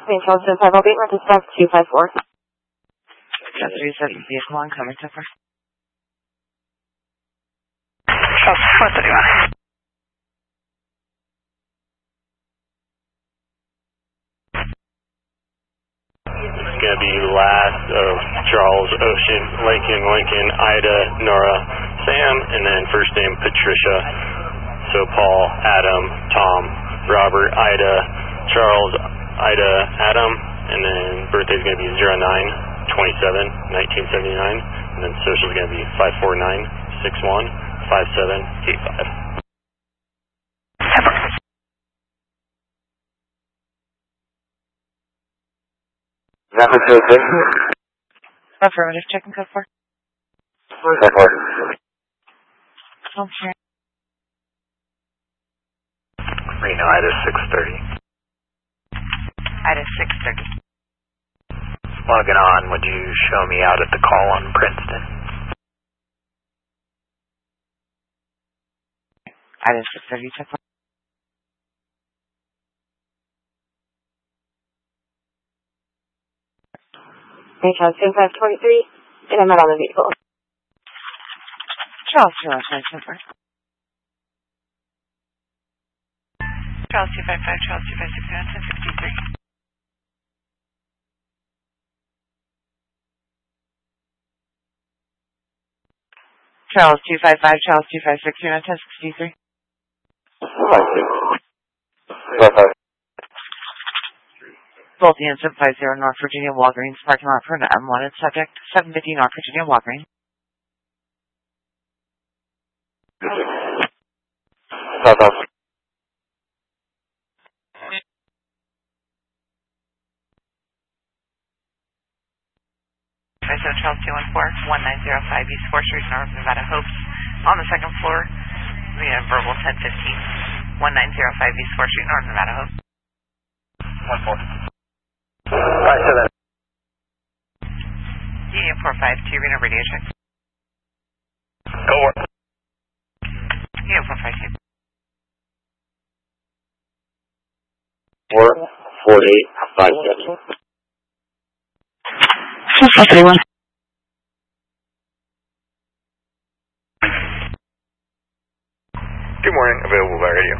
Main Charles 5 I'll be rented staff 254. That's 37 vehicle on coming to first. Charles 431. It's going to be last of Charles, Ocean, Lincoln, Ida, Nora, Sam, and then first name Patricia. So Paul, Adam, Tom, Robert, Ida, Charles, Ida, Adam, and then birthday is going to be 09/27/1979, and then social is going to be 549-61-5785. Affirmative, checking code 4. Okay. Reno, Ida 630. Ida 630. Logging on, would you show me out at the call on Princeton? Ida 630, check 4. Main Charles 523, and I'm not on the vehicle. Charles 205, check 4. Charles 255, Charles 256, 1063. Charles 255, Charles 256, 1063. Both units of 50 North Virginia Walgreens parking lot for an unwanted subject, 750 North Virginia Walgreens. Charles 214-1905 East 4th Street, North Nevada Hopes. On the second floor, we have verbal 1015, 1905 East 4th Street, North Nevada Hopes. 1-4. Right, so then. Union 452, Reno radio check. Go work. Union 452. 44857. 431. Good morning, available by radio.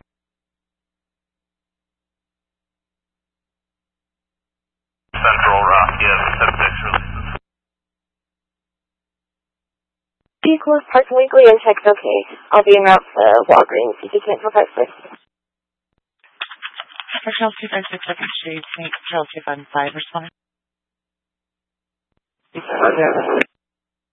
Central Rock, yes, 76 releases. Vehicle is parked legally and checked okay. I'll be en route to Walgreens. You just went for first. Charles 256, second street, St. Charles 255, responding.